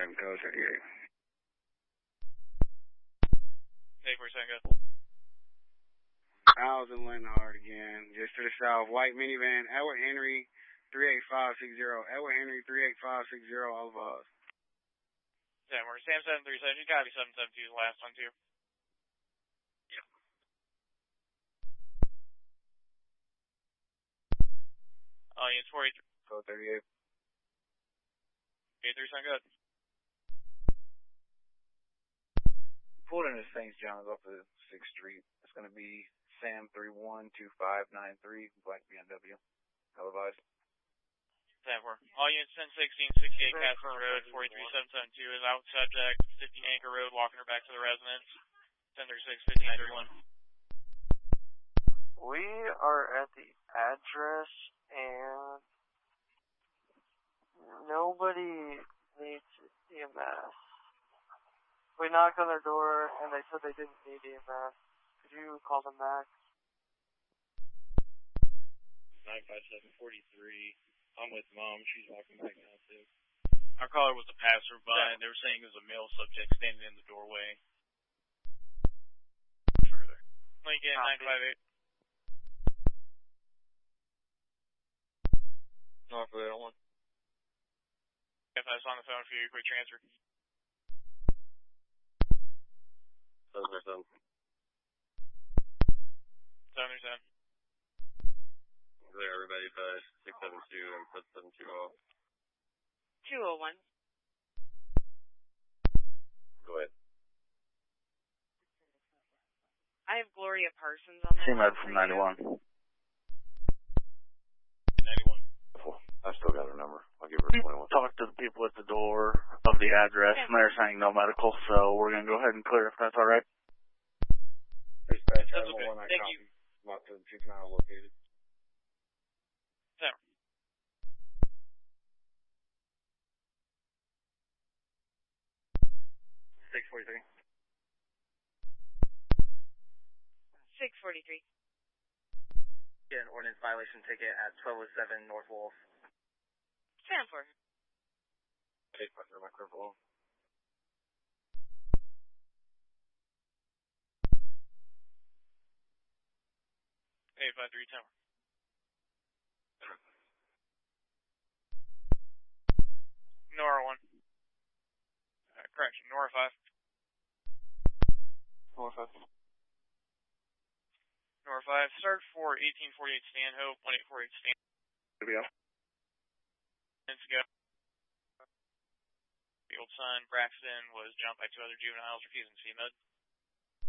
7 code 38. Hey, for a second. I was in Leonard again, just to the south. White minivan, Edward Henry 38560. Edward Henry 38560, all of us. Yeah, we're Sam 737. You gotta be 772, the last one, too. Yeah. It's 483. Code 38. 83, sound good. Pulled into St. John's off of 6th Street. It's going to be Sam 312593, black BMW. Televised. Sam 4. All units 1016, 68 Castle Road, 43772 is out subject, 15 Anchor Road, walking her back to the residence. 1036, 1531. We are at the address and nobody needs EMS. We knocked on their door and they said they didn't need EMS. Could you call them back? 95743. I'm with Mom. She's walking back now, too. Our caller was a passerby, and they were saying there was a male subject standing in the doorway. Further. Lincoln, 958. North of 801. If I was on the phone for you, quick transfer. 737. 737. Clear everybody by 672 and put 72 off. 201. Go ahead. I have Gloria Parsons on that. CMED from 91. 91. I still got her number. I'll give her 21. Talked to the people at the door of the address, and they're saying no medical, so we're going to go ahead and clear if that's all right. Dispatch, That's okay. Thank you. Not to juvenile located. Sam. 643. 643. Get an ordinance violation ticket at 1207 North Wolf. Sanford. Take my microphone. 853 Tower. Nora 1. Correction, Nora 5. North 5. Nora 5. Start for 1848 Stanhope, 1848 Stanhope. Here we go. Minutes ago. The old son, Braxton, was jumped by 2 other juveniles refusing CMED.